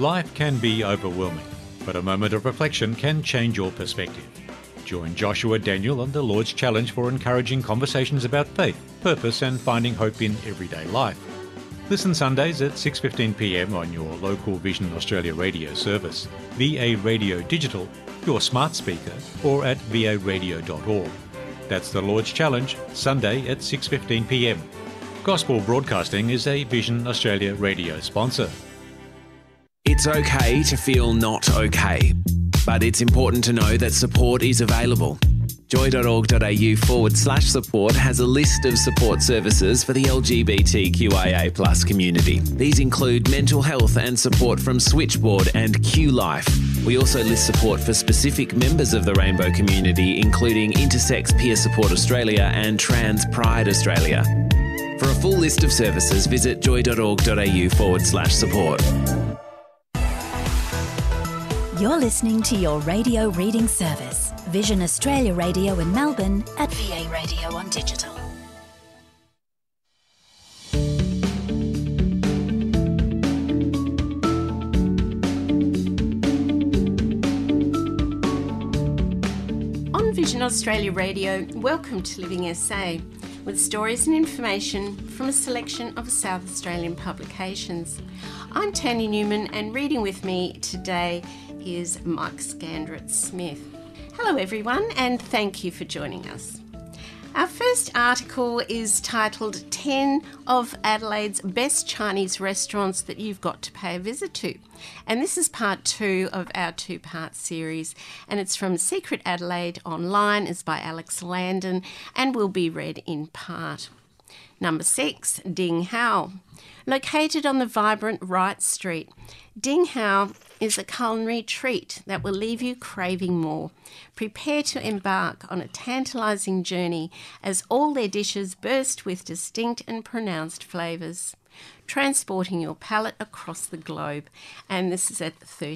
Life can be overwhelming, but a moment of reflection can change your perspective. Join Joshua Daniel on the Lord's Challenge for encouraging conversations about faith, purpose and finding hope in everyday life. Listen Sundays at 6:15pm on your local Vision Australia radio service, VA Radio Digital, your smart speaker, or at varadio.org. That's the Lord's Challenge, Sunday at 6:15pm. Gospel Broadcasting is a Vision Australia radio sponsor. It's okay to feel not okay, but it's important to know that support is available. Joy.org.au/support has a list of support services for the LGBTQIA+ community. These include mental health and support from Switchboard and Q Life. We also list support for specific members of the rainbow community, including Intersex Peer Support Australia and Trans Pride Australia. For a full list of services, visit joy.org.au/support. You're listening to your radio reading service, Vision Australia Radio in Melbourne at VA Radio on Digital. On Vision Australia Radio, welcome to Living SA, with stories and information from a selection of South Australian publications. I'm Tanya Newman, and reading with me today is Mike Scandrett-Smith. Hello everyone, and thank you for joining us. Our first article is titled 10 of Adelaide's Best Chinese Restaurants That You've Got to Pay a Visit To. And this is part 2 of our 2-part series, and it's from Secret Adelaide Online, is by Alex Landon, and will be read in part. Number 6, Ding Hao. Located on the vibrant Wright Street, Ding Hao is a culinary treat that will leave you craving more. Prepare to embark on a tantalising journey as all their dishes burst with distinct and pronounced flavours, transporting your palate across the globe. And this is at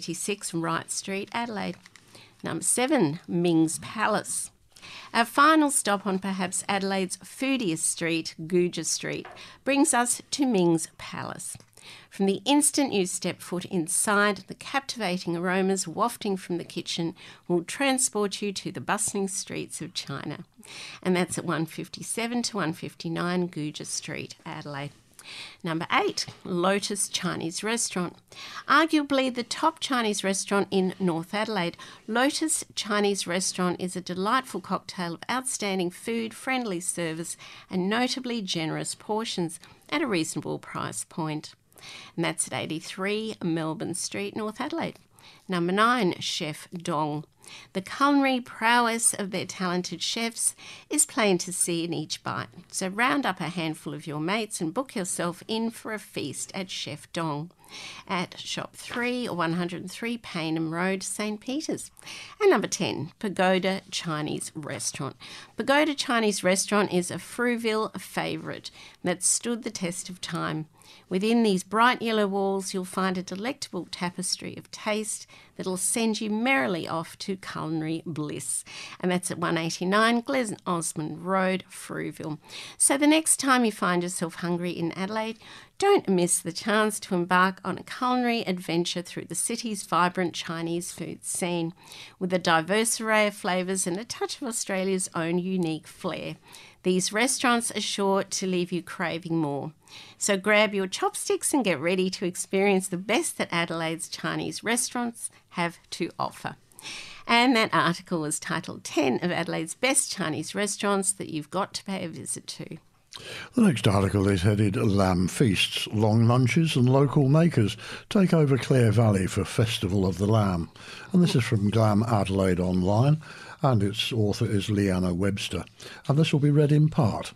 36 Wright Street, Adelaide. Number 7, Ming's Palace. Our final stop on perhaps Adelaide's foodiest street, Guja Street, brings us to Ming's Palace. From the instant you step foot inside, the captivating aromas wafting from the kitchen will transport you to the bustling streets of China. And that's at 157 to 159 Guja Street, Adelaide. Number 8, Lotus Chinese Restaurant. Arguably the top Chinese restaurant in North Adelaide, Lotus Chinese Restaurant is a delightful cocktail of outstanding food, friendly service and notably generous portions at a reasonable price point. And that's at 83 Melbourne Street, North Adelaide. Number 9, Chef Dong. The culinary prowess of their talented chefs is plain to see in each bite. So round up a handful of your mates and book yourself in for a feast at Chef Dong at Shop 3 or 103 Payneham Road, St. Peters. And number 10, Pagoda Chinese Restaurant. Pagoda Chinese Restaurant is a Frueville favourite that stood the test of time. Within these bright yellow walls, you'll find a delectable tapestry of taste that'll send you merrily off to culinary bliss. And that's at 189 Glen Osmond Road, Frueville. So the next time you find yourself hungry in Adelaide, don't miss the chance to embark on a culinary adventure through the city's vibrant Chinese food scene, with a diverse array of flavours and a touch of Australia's own unique flair. These restaurants are sure to leave you craving more. So grab your chopsticks and get ready to experience the best that Adelaide's Chinese restaurants have to offer. And that article was titled 10 of Adelaide's Best Chinese Restaurants That You've Got to Pay a Visit To. The next article is headed Lamb Feasts, Long Lunches and Local Makers Take Over Clare Valley for Festival of the Lamb. And this is from Glam Adelaide Online, and its author is Leanna Webster. And this will be read in part.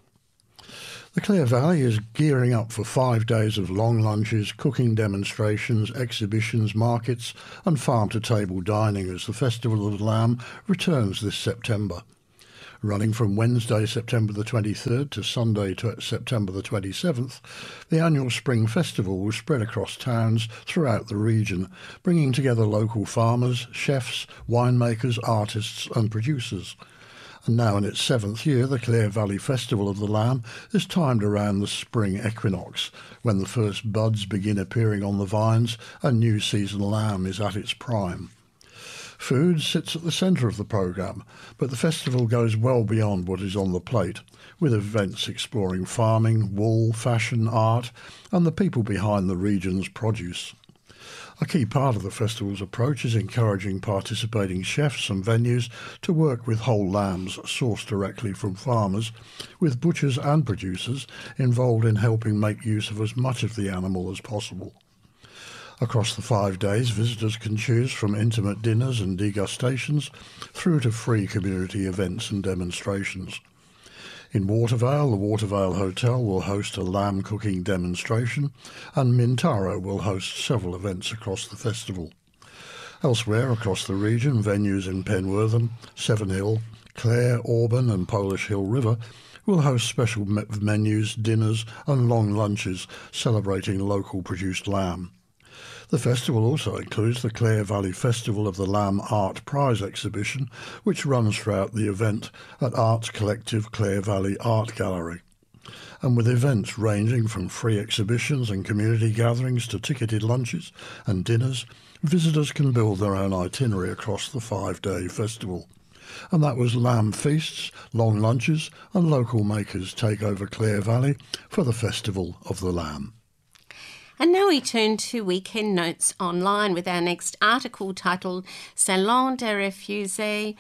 The Clare Valley is gearing up for 5 days of long lunches, cooking demonstrations, exhibitions, markets and farm-to-table dining as the Festival of the Lamb returns this September. Running from Wednesday, September the 23rd to Sunday, September the 27th, the annual Spring Festival will spread across towns throughout the region, bringing together local farmers, chefs, winemakers, artists and producers. And now in its 7th year, the Clare Valley Festival of the Lamb is timed around the spring equinox, when the first buds begin appearing on the vines and new season lamb is at its prime. Food sits at the centre of the programme, but the festival goes well beyond what is on the plate, with events exploring farming, wool, fashion, art, and the people behind the region's produce. A key part of the festival's approach is encouraging participating chefs and venues to work with whole lambs sourced directly from farmers, with butchers and producers involved in helping make use of as much of the animal as possible. Across the 5 days, visitors can choose from intimate dinners and degustations through to free community events and demonstrations. In Watervale, the Watervale Hotel will host a lamb cooking demonstration, and Mintara will host several events across the festival. Elsewhere across the region, venues in Penwortham, Seven Hill, Clare, Auburn and Polish Hill River will host special menus, dinners and long lunches celebrating local produced lamb. The festival also includes the Clare Valley Festival of the Lamb Art Prize exhibition, which runs throughout the event at Arts Collective Clare Valley Art Gallery. And with events ranging from free exhibitions and community gatherings to ticketed lunches and dinners, visitors can build their own itinerary across the 5-day festival. And that was lamb feasts, long lunches and local makers take over Clare Valley for the Festival of the Lamb. And now we turn to Weekend Notes Online with our next article titled Salon des Refugiés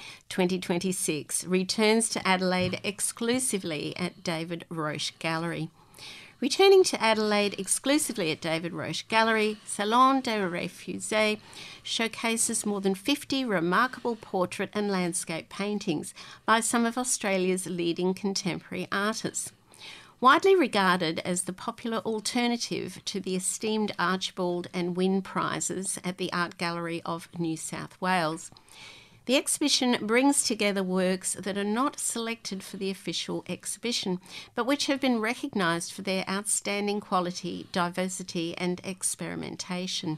2026 returns to Adelaide exclusively at David Roche Gallery. Returning to Adelaide exclusively at David Roche Gallery, Salon des Refugiés showcases more than 50 remarkable portrait and landscape paintings by some of Australia's leading contemporary artists. Widely regarded as the popular alternative to the esteemed Archibald and Wynne Prizes at the Art Gallery of New South Wales, the exhibition brings together works that are not selected for the official exhibition, but which have been recognised for their outstanding quality, diversity and experimentation.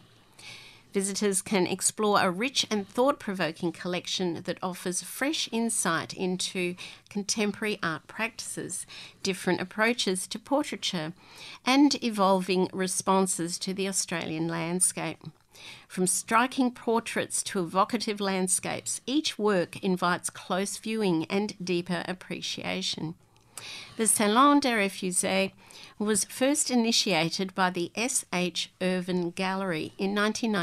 Visitors can explore a rich and thought-provoking collection that offers fresh insight into contemporary art practices, different approaches to portraiture, and evolving responses to the Australian landscape. From striking portraits to evocative landscapes, each work invites close viewing and deeper appreciation. The Salon des Refugiés was first initiated by the S.H. Irvin Gallery in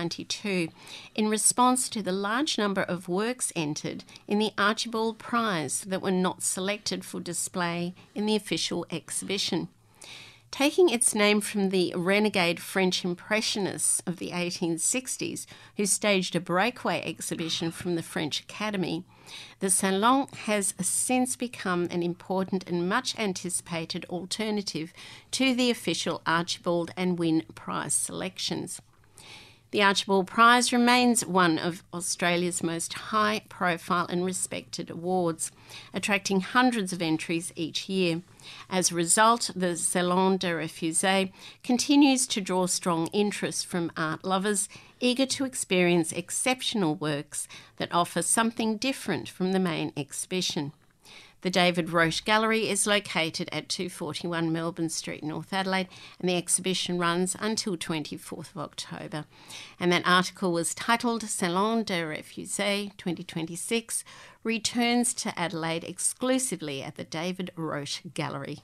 1992 in response to the large number of works entered in the Archibald Prize that were not selected for display in the official exhibition. Taking its name from the renegade French Impressionists of the 1860s, who staged a breakaway exhibition from the French Academy, the Salon has since become an important and much anticipated alternative to the official Archibald and Wynne Prize selections. The Archibald Prize remains one of Australia's most high-profile and respected awards, attracting hundreds of entries each year. As a result, the Salon des Refugiés continues to draw strong interest from art lovers eager to experience exceptional works that offer something different from the main exhibition. The David Roche Gallery is located at 241 Melbourne Street, North Adelaide, and the exhibition runs until 24th of October. And that article was titled Salon des Refugiés 2026 returns to Adelaide exclusively at the David Roche Gallery.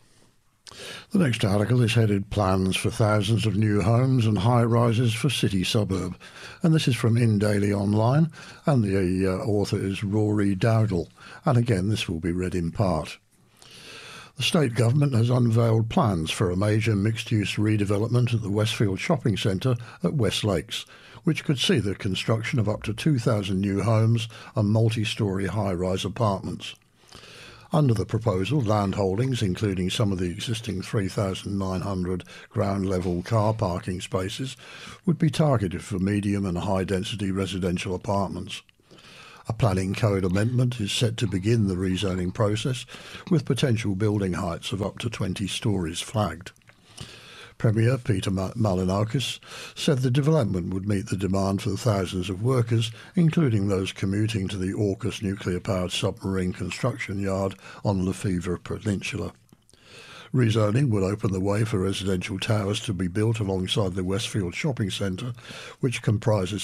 The next article is headed Plans for Thousands of New Homes and High-Rises for City Suburb, and this is from In Daily Online, and the author is Rory Dowdall, and again this will be read in part. The state government has unveiled plans for a major mixed-use redevelopment at the Westfield Shopping Centre at West Lakes, which could see the construction of up to 2,000 new homes and multi-storey high-rise apartments. Under the proposal, land holdings, including some of the existing 3,900 ground-level car parking spaces, would be targeted for medium and high-density residential apartments. A planning code amendment is set to begin the rezoning process, with potential building heights of up to 20 storeys flagged. Premier Peter Malinauskas said the development would meet the demand for the thousands of workers, including those commuting to the AUKUS nuclear-powered submarine construction yard on Lefevre Peninsula. Rezoning would open the way for residential towers to be built alongside the Westfield Shopping Centre, which comprises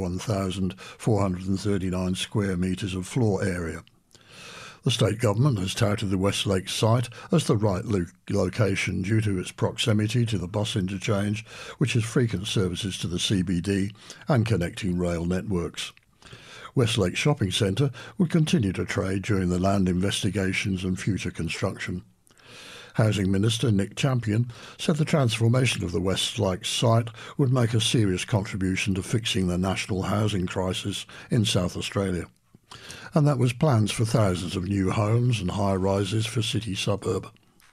71,439 square metres of floor area. The state government has touted the Westlake site as the right location due to its proximity to the bus interchange, which has frequent services to the CBD and connecting rail networks. Westlake Shopping Centre would continue to trade during the land investigations and future construction. Housing Minister Nick Champion said the transformation of the Westlake site would make a serious contribution to fixing the national housing crisis in South Australia. And that was plans for thousands of new homes and high-rises for city suburb.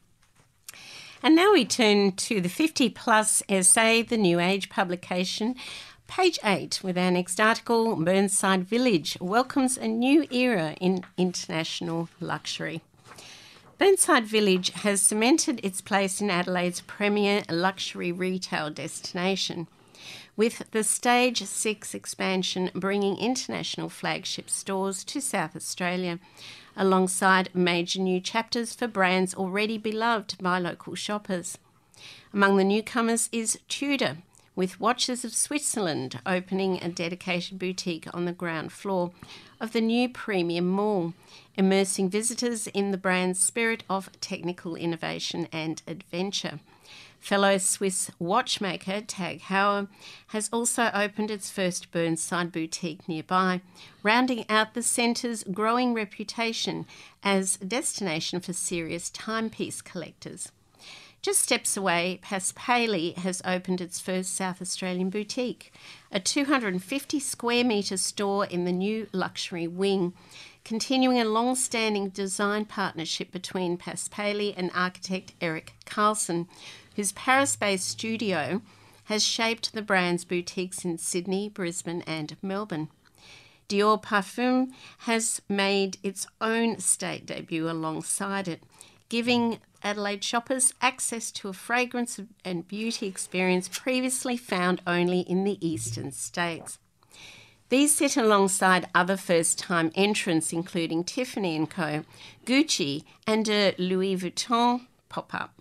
And now we turn to the 50 Plus essay, the New Age publication. Page 8, with our next article, Burnside Village welcomes a new era in international luxury. Burnside Village has cemented its place in Adelaide's premier luxury retail destination, with the Stage 6 expansion bringing international flagship stores to South Australia, alongside major new chapters for brands already beloved by local shoppers. Among the newcomers is Tudor, with Watches of Switzerland opening a dedicated boutique on the ground floor of the new premium mall, immersing visitors in the brand's spirit of technical innovation and adventure. Fellow Swiss watchmaker Tag Heuer has also opened its first Burnside boutique nearby, rounding out the centre's growing reputation as a destination for serious timepiece collectors. Just steps away, Paspaley has opened its first South Australian boutique, a 250 square metre store in the new luxury wing, continuing a long-standing design partnership between Paspaley and architect Eric Carlson, whose Paris-based studio has shaped the brand's boutiques in Sydney, Brisbane and Melbourne. Dior Parfum has made its own state debut alongside it, giving Adelaide shoppers access to a fragrance and beauty experience previously found only in the eastern states. These sit alongside other first-time entrants including Tiffany & Co, Gucci and a Louis Vuitton pop-up.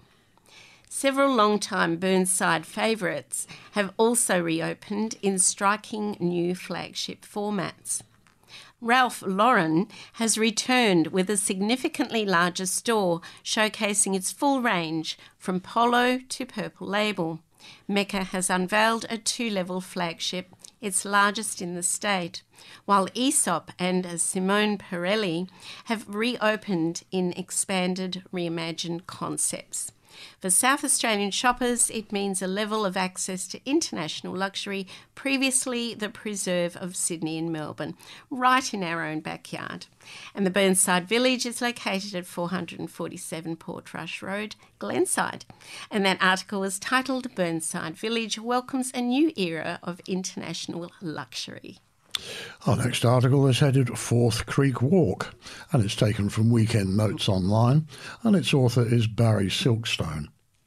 Several long-time Burnside favourites have also reopened in striking new flagship formats. Ralph Lauren has returned with a significantly larger store showcasing its full range from Polo to Purple Label. Mecca has unveiled a 2-level flagship, its largest in the state, while Aesop and Simone Pirelli have reopened in expanded, reimagined concepts. For South Australian shoppers, it means a level of access to international luxury, previously the preserve of Sydney and Melbourne, right in our own backyard. And the Burnside Village is located at 447 Portrush Road, Glenside. And that article was titled Burnside Village Welcomes a New Era of International Luxury. Our next article is headed Forth Creek Walk, and it's taken from Weekend Notes Online, and its author is Barry Silkstone.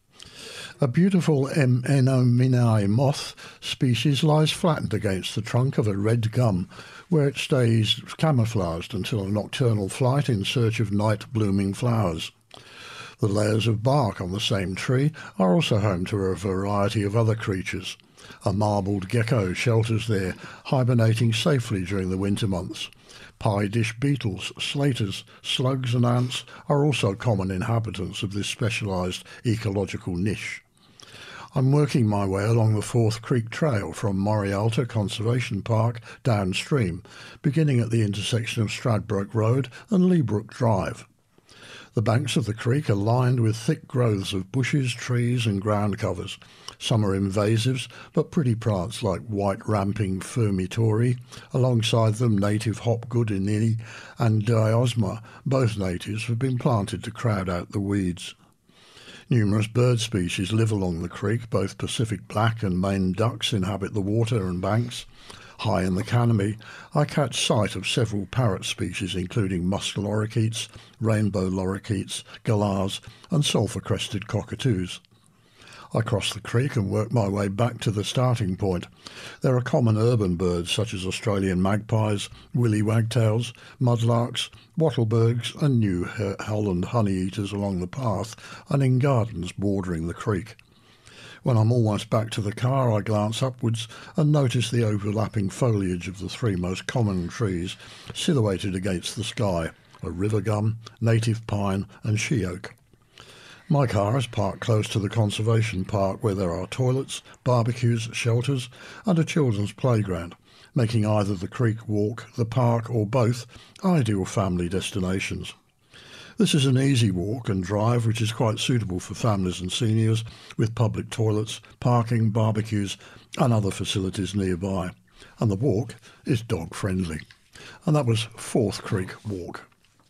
A beautiful Menominee moth species lies flattened against the trunk of a red gum, where it stays camouflaged until a nocturnal flight in search of night-blooming flowers. The layers of bark on the same tree are also home to a variety of other creatures. A marbled gecko shelters there, hibernating safely during the winter months. Pie dish beetles, slaters, slugs and ants are also common inhabitants of this specialised ecological niche. I'm working my way along the Forth Creek Trail from Morialta Conservation Park downstream, beginning at the intersection of Stradbroke Road and Leabrook Drive. The banks of the creek are lined with thick growths of bushes, trees and ground covers. Some are invasives, but pretty plants like white ramping Firmitori, alongside them native hopgood inini and diosma, both natives, have been planted to crowd out the weeds. Numerous bird species live along the creek. Both Pacific black and maned ducks inhabit the water and banks. High in the canopy, I catch sight of several parrot species including musk lorikeets, rainbow lorikeets, galahs and sulphur-crested cockatoos. I cross the creek and work my way back to the starting point. There are common urban birds such as Australian magpies, willy wagtails, mudlarks, wattlebergs and New Holland honeyeaters along the path and in gardens bordering the creek. When I'm almost back to the car, I glance upwards and notice the overlapping foliage of the three most common trees silhouetted against the sky, a river gum, native pine and she oak. My car is parked close to the conservation park where there are toilets, barbecues, shelters and a children's playground, making either the creek walk, the park or both ideal family destinations. This is an easy walk and drive which is quite suitable for families and seniors with public toilets, parking, barbecues and other facilities nearby. And the walk is dog friendly. And that was Forth Creek Walk.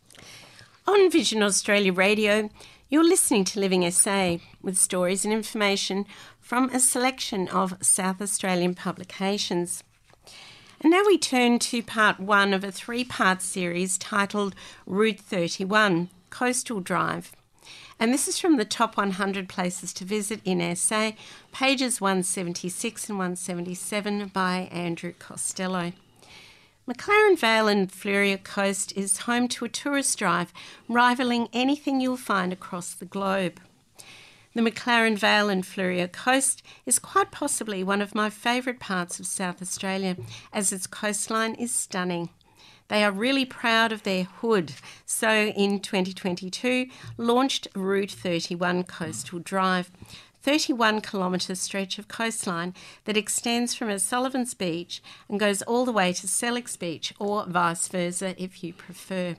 On Vision Australia Radio, you're listening to Living SA with stories and information from a selection of South Australian publications. And now we turn to part one of a three-part series titled Route 31, Coastal Drive. And this is from the top 100 places to visit in SA, pages 176 and 177 by Andrew Costello. McLaren Vale and Fleurieu Coast is home to a tourist drive rivalling anything you'll find across the globe. The McLaren Vale and Fleurieu Coast is quite possibly one of my favourite parts of South Australia, as its coastline is stunning. They are really proud of their hood, so in 2022 launched Route 31 Coastal Drive, 31-kilometre stretch of coastline that extends from O'Sullivan's Beach and goes all the way to Selleck's Beach, or vice versa if you prefer.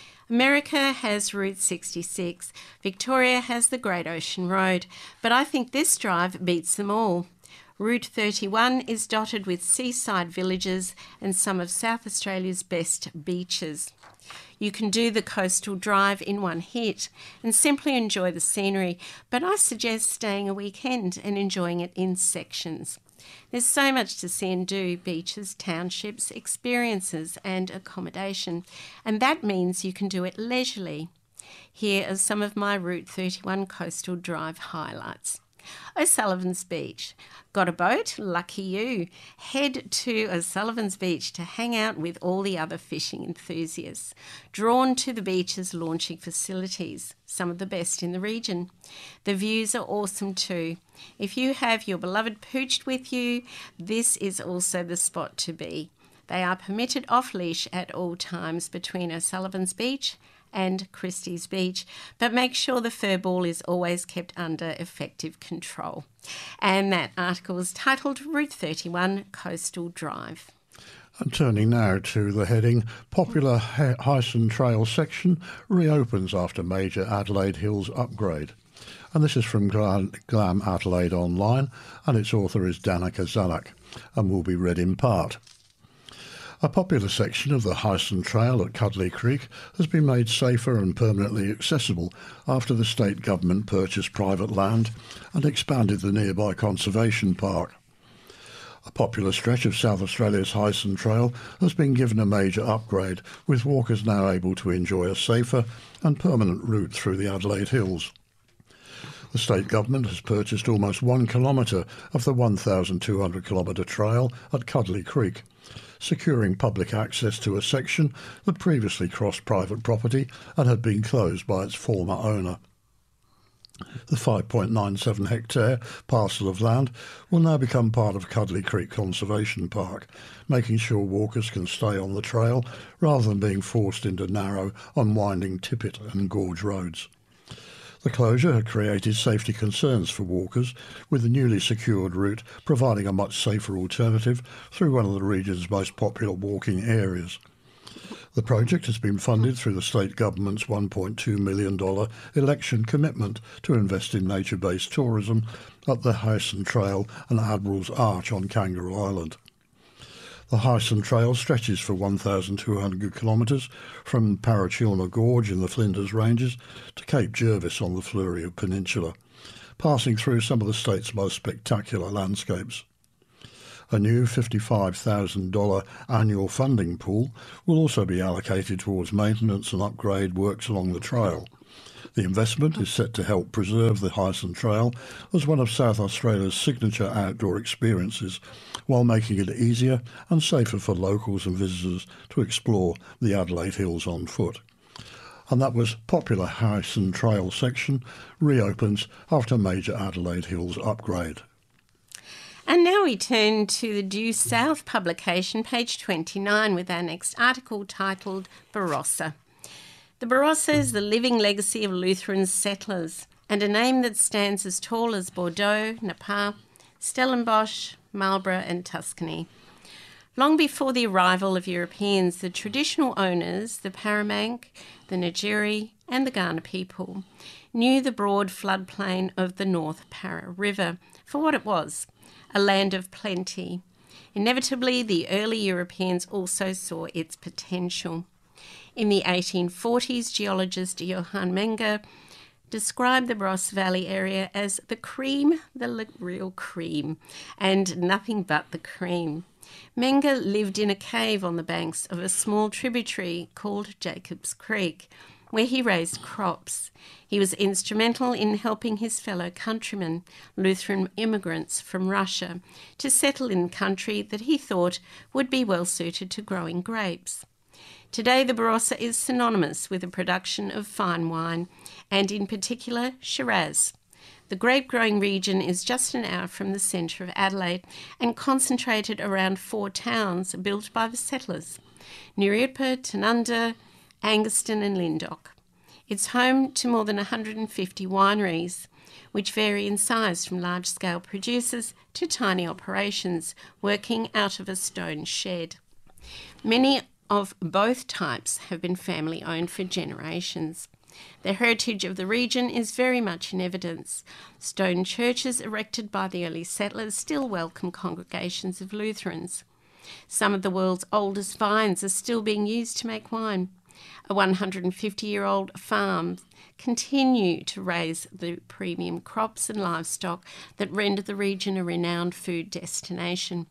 America has Route 66, Victoria has the Great Ocean Road, but I think this drive beats them all. Route 31 is dotted with seaside villages and some of South Australia's best beaches. You can do the coastal drive in one hit and simply enjoy the scenery, but I suggest staying a weekend and enjoying it in sections. There's so much to see and do: beaches, townships, experiences and accommodation, and that means you can do it leisurely. Here are some of my Route 31 Coastal Drive highlights. O'Sullivan's Beach. Got a boat? Lucky you. Head to O'Sullivan's Beach to hang out with all the other fishing enthusiasts. Drawn to the beach's launching facilities, some of the best in the region. The views are awesome too. If you have your beloved pooched with you, this is also the spot to be. They are permitted off-leash at all times between O'Sullivan's Beach and Christie's Beach, but make sure the fur ball is always kept under effective control. And that article is titled Route 31 Coastal Drive. And turning now to the heading, popular Hyson Trail section reopens after major Adelaide Hills upgrade. And this is from Glam Adelaide Online, and its author is Danica Zanuck, and will be read in part. A popular section of the Hyson Trail at Cuddly Creek has been made safer and permanently accessible after the state government purchased private land and expanded the nearby conservation park. A popular stretch of South Australia's Hyson Trail has been given a major upgrade, with walkers now able to enjoy a safer and permanent route through the Adelaide Hills. The state government has purchased almost 1 kilometre of the 1,200-kilometre trail at Cuddly Creek, securing public access to a section that previously crossed private property and had been closed by its former owner. The 5.97 hectare parcel of land will now become part of Cuddly Creek Conservation Park, making sure walkers can stay on the trail rather than being forced into narrow, unwinding Tippet and Gorge roads. The closure had created safety concerns for walkers, with the newly secured route providing a much safer alternative through one of the region's most popular walking areas. The project has been funded through the state government's $1.2 million election commitment to invest in nature-based tourism at the Hyson Trail and Admiral's Arch on Kangaroo Island. The Hyson Trail stretches for 1,200 kilometres from Parachilna Gorge in the Flinders Ranges to Cape Jervis on the Fleurieu Peninsula, passing through some of the state's most spectacular landscapes. A new $55,000 annual funding pool will also be allocated towards maintenance and upgrade works along the trail, The investment is set to help preserve the Hyson Trail as one of South Australia's signature outdoor experiences, while making it easier and safer for locals and visitors to explore the Adelaide Hills on foot. And that was popular Hyson Trail section reopens after major Adelaide Hills upgrade. And now we turn to the Due South publication, page 29, with our next article titled Barossa. The Barossa is the living legacy of Lutheran settlers, and a name that stands as tall as Bordeaux, Napa, Stellenbosch, Marlborough and Tuscany. Long before the arrival of Europeans, the traditional owners, the Paramank, the Ngeri and the Kaurna people, knew the broad floodplain of the North Para River for what it was, a land of plenty. Inevitably, the early Europeans also saw its potential. In the 1840s, geologist Johann Menger described the Barossa Valley area as the cream, the real cream, and nothing but the cream. Menger lived in a cave on the banks of a small tributary called Jacob's Creek, where he raised crops. He was instrumental in helping his fellow countrymen, Lutheran immigrants from Russia, to settle in country that he thought would be well suited to growing grapes. Today, the Barossa is synonymous with the production of fine wine, and in particular, Shiraz. The grape-growing region is just an hour from the centre of Adelaide and concentrated around 4 towns built by the settlers, Nuriootpa, Tanunda, Angaston and Lyndoch. It's home to more than 150 wineries, which vary in size from large-scale producers to tiny operations working out of a stone shed. Many of both types have been family-owned for generations. The heritage of the region is very much in evidence. Stone churches erected by the early settlers still welcome congregations of Lutherans. Some of the world's oldest vines are still being used to make wine. A 150-year-old farm continue to raise the premium crops and livestock that render the region a renowned food destination.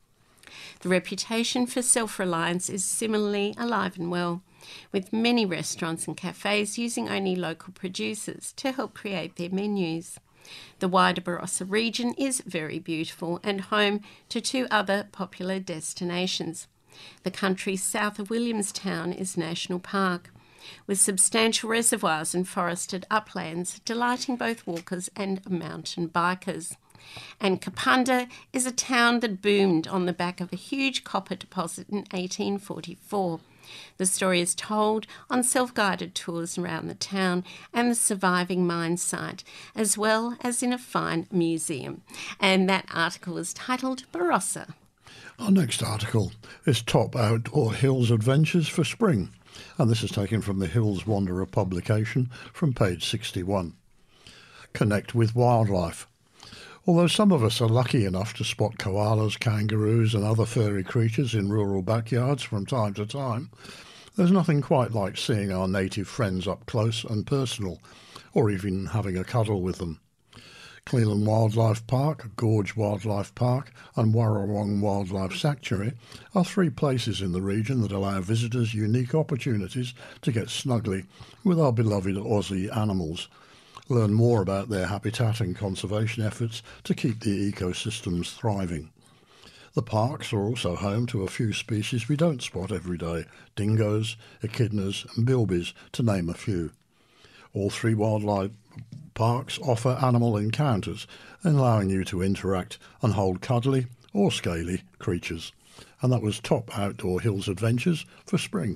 The reputation for self-reliance is similarly alive and well, with many restaurants and cafes using only local producers to help create their menus. The wider Barossa region is very beautiful and home to 2 other popular destinations. The country south of Williamstown is National Park, with substantial reservoirs and forested uplands delighting both walkers and mountain bikers. And Kapunda is a town that boomed on the back of a huge copper deposit in 1844. The story is told on self-guided tours around the town and the surviving mine site, as well as in a fine museum. And that article is titled Barossa. Our next article is Top Outdoor Hills Adventures for Spring, and this is taken from the Hills Wanderer publication from page 61. Connect with wildlife. Although some of us are lucky enough to spot koalas, kangaroos and other furry creatures in rural backyards from time to time, there's nothing quite like seeing our native friends up close and personal, or even having a cuddle with them. Cleland Wildlife Park, Gorge Wildlife Park and Warrawong Wildlife Sanctuary are 3 places in the region that allow visitors unique opportunities to get snuggly with our beloved Aussie animals. Learn more about their habitat and conservation efforts to keep the ecosystems thriving. The parks are also home to a few species we don't spot every day: dingoes, echidnas and bilbies, to name a few. All 3 wildlife parks offer animal encounters, allowing you to interact and hold cuddly or scaly creatures. And that was Top Outdoor Hills Adventures for Spring.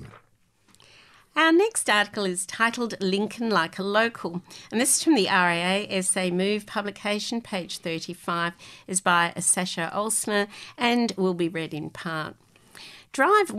Our next article is titled Lincoln Like a Local, and this is from the RAA SA Move publication, page 35, is by Sasha Olsner and will be read in part. Drive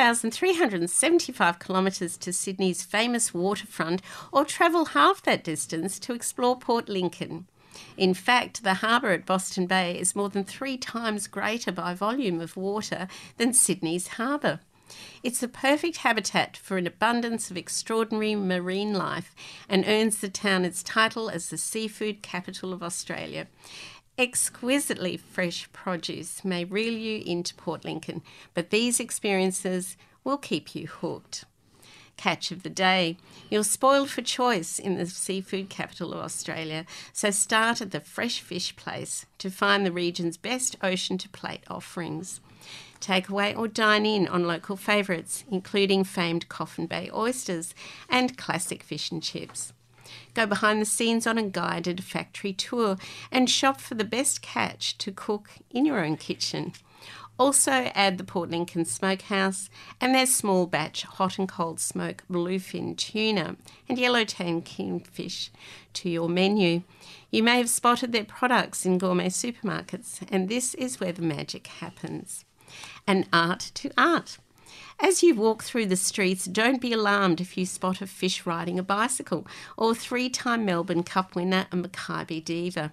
1,375 kilometres to Sydney's famous waterfront, or travel half that distance to explore Port Lincoln. In fact, the harbour at Boston Bay is more than 3 times greater by volume of water than Sydney's harbour. It's the perfect habitat for an abundance of extraordinary marine life and earns the town its title as the seafood capital of Australia. Exquisitely fresh produce may reel you into Port Lincoln, but these experiences will keep you hooked. Catch of the day. You're spoiled for choice in the seafood capital of Australia, so start at the Fresh Fish Place to find the region's best ocean-to-plate offerings. Take away or dine in on local favourites, including famed Coffin Bay oysters and classic fish and chips. Go behind the scenes on a guided factory tour and shop for the best catch to cook in your own kitchen. Also add the Port Lincoln Smokehouse and their small batch hot and cold smoke bluefin tuna and yellowtail kingfish to your menu. You may have spotted their products in gourmet supermarkets, and this is where the magic happens. And art to art. As you walk through the streets, don't be alarmed if you spot a fish riding a bicycle or 3-time Melbourne Cup winner a Maccabi diva.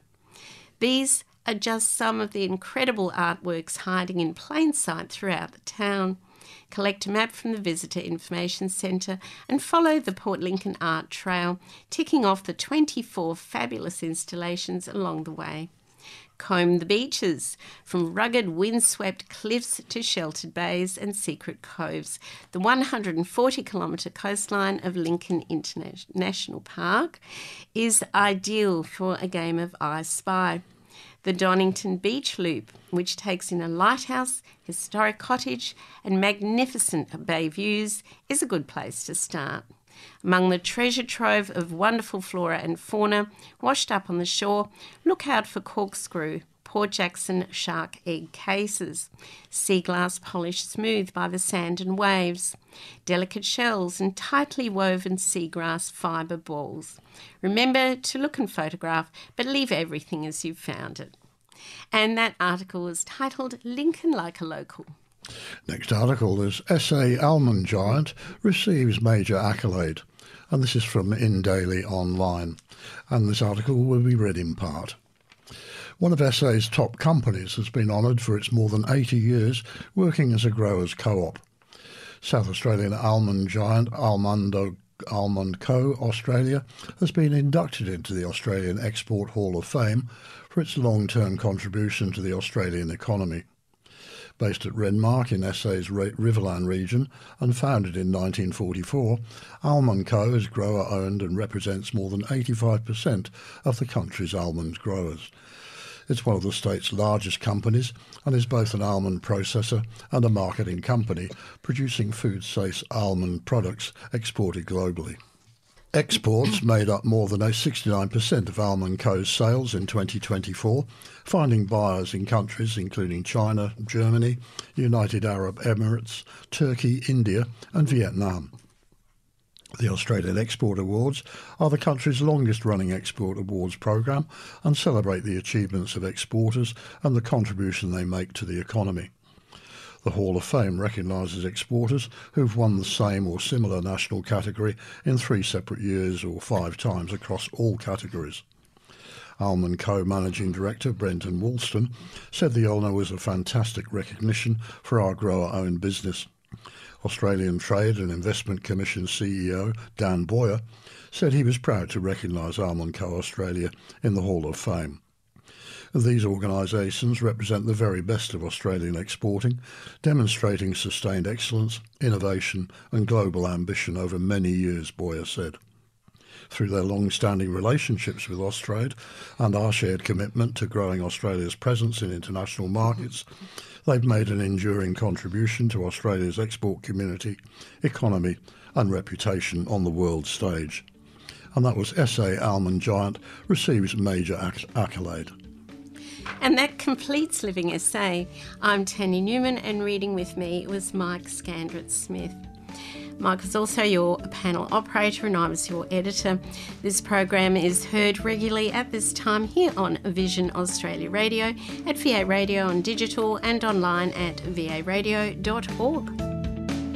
These are just some of the incredible artworks hiding in plain sight throughout the town. Collect a map from the Visitor Information Centre and follow the Port Lincoln Art Trail, ticking off the 24 fabulous installations along the way. Comb the beaches, from rugged windswept cliffs to sheltered bays and secret coves. The 140-kilometre coastline of Lincoln International Park is ideal for a game of I Spy. The Donington Beach Loop, which takes in a lighthouse, historic cottage and magnificent bay views, is a good place to start. Among the treasure trove of wonderful flora and fauna washed up on the shore, look out for corkscrew, Port Jackson shark egg cases, sea glass polished smooth by the sand and waves, delicate shells and tightly woven seagrass fibre balls. Remember to look and photograph, but leave everything as you've found it. And that article is titled Lincoln Like a Local. Next article is SA Almond Giant receives major accolade, and this is from InDaily Online, and this article will be read in part. One of SA's top companies has been honoured for its more than 80 years working as a growers' co-op. South Australian almond giant Almond Co. Australia has been inducted into the Australian Export Hall of Fame for its long-term contribution to the Australian economy. Based at Renmark in SA's Riverland region and founded in 1944, Almond Co. is grower-owned and represents more than 85% of the country's almond growers. It's one of the state's largest companies and is both an almond processor and a marketing company, producing food-safe almond products exported globally. Exports made up more than 69% of Almond Co.'s sales in 2024, finding buyers in countries including China, Germany, United Arab Emirates, Turkey, India and Vietnam. The Australian Export Awards are the country's longest-running export awards program and celebrate the achievements of exporters and the contribution they make to the economy. The Hall of Fame recognises exporters who've won the same or similar national category in 3 separate years or 5 times across all categories. Almond Co. Managing Director Brenton Woolston said the honour was a fantastic recognition for our grower-owned business. Australian Trade and Investment Commission CEO Dan Boyer said he was proud to recognise Almond Co. Australia in the Hall of Fame. These organisations represent the very best of Australian exporting, demonstrating sustained excellence, innovation and global ambition over many years, Boyer said. Through their long-standing relationships with Austrade and our shared commitment to growing Australia's presence in international markets, they've made an enduring contribution to Australia's export community, economy and reputation on the world stage. And that was SA Almond Giant receives major accolade. And that completes Living SA. I'm Tanya Newman, and reading with me was Mike Scandrett-Smith. Mike was also your panel operator and I was your editor. This program is heard regularly at this time here on Vision Australia Radio, at VA Radio on digital and online at varadio.org.